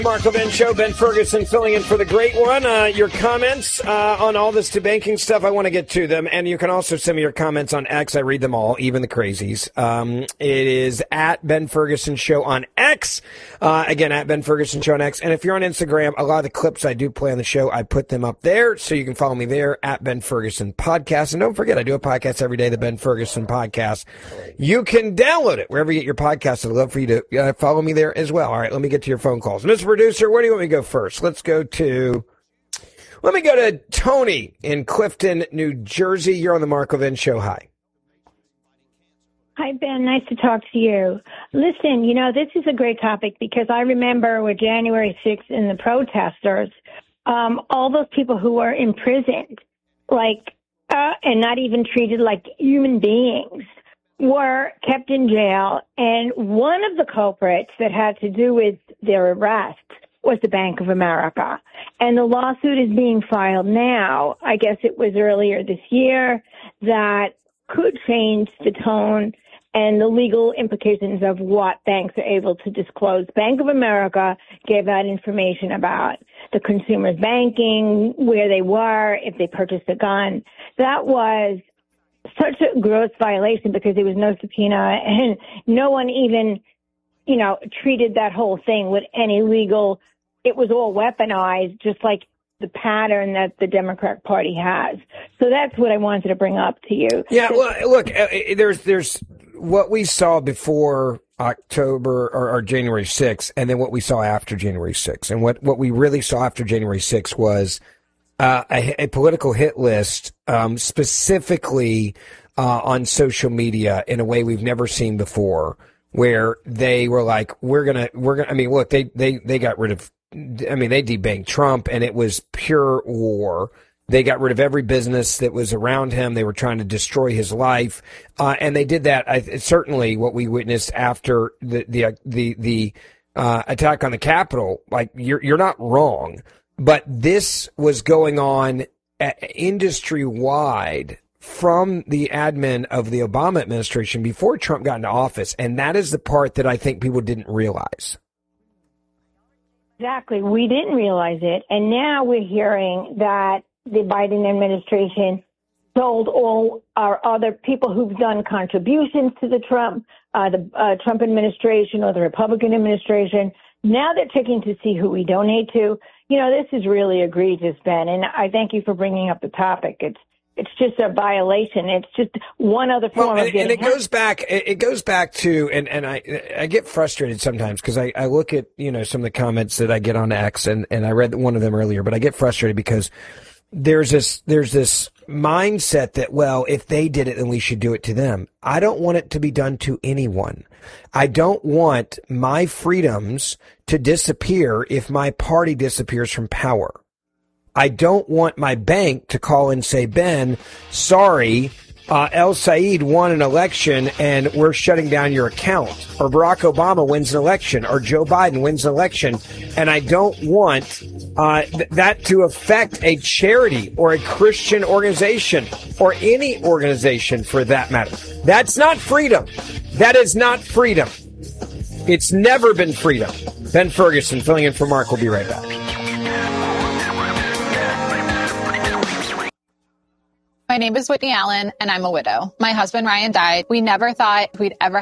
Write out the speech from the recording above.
Mark Levin Show, Ben Ferguson filling in for the great one. Your comments on all this debanking stuff, I want to get to them. And you can also send me your comments on X. I read them all, even the crazies. It is at Ben Ferguson Show on X. Again, at Ben Ferguson Show on X. And if you're on Instagram, a lot of the clips I do play on the show, I put them up there. So you can follow me there at Ben Ferguson Podcast. And don't forget, I do a podcast every day, the Ben Ferguson Podcast. You can download it wherever you get your podcast. I'd love for you to follow me there as well. All right, let me get to your phone calls. Mr. Producer, where do you want me to go first? Let me go to Tony in Clifton, New Jersey. You're on the Mark Levin Show. Hi. Hi, Ben. Nice to talk to you. Listen, this is a great topic because I remember with January 6th and the protesters, all those people who were imprisoned, and not even treated like human beings, were kept in jail. And one of the culprits that had to do with their arrest was the Bank of America. And the lawsuit is being filed now. I guess it was earlier this year that could change the tone and the legal implications of what banks are able to disclose. Bank of America gave out information about the consumers' banking, where they were, if they purchased a gun. That was such a gross violation because there was no subpoena and no one even, treated that whole thing with any legal. It was all weaponized, just like the pattern that the Democratic Party has. So that's what I wanted to bring up to you. Yeah, well, look, there's what we saw before October or January 6th, and then what we saw after January 6th. And what we really saw after January 6th was a political hit list, specifically on social media in a way we've never seen before, where they were like, they got rid of, they debanked Trump, and it was pure war. They got rid of every business that was around him. They were trying to destroy his life, and they did that. Certainly, what we witnessed after the attack on the Capitol, you're not wrong, but this was going on industry wide from the admin of the Obama administration before Trump got into office, and that is the part that I think people didn't realize. Exactly. We didn't realize it. And now we're hearing that the Biden administration told all our other people who've done contributions to the Trump administration or the Republican administration. Now they're checking to see who we donate to. This is really egregious, Ben. And I thank you for bringing up the topic. It's just a violation. It's just one other form of getting. And it goes back to, and I get frustrated sometimes because I look at, some of the comments that I get on X, and I read one of them earlier, but I get frustrated because there's this mindset that, well, if they did it, then we should do it to them. I don't want it to be done to anyone. I don't want my freedoms to disappear if my party disappears from power. I don't want my bank to call and say, Ben, sorry, El Said won an election and we're shutting down your account. Or Barack Obama wins an election. Or Joe Biden wins an election. And I don't want that to affect a charity or a Christian organization or any organization for that matter. That's not freedom. That is not freedom. It's never been freedom. Ben Ferguson filling in for Mark. We'll be right back. My name is Whitney Allen, and I'm a widow. My husband, Ryan, died. We never thought we'd ever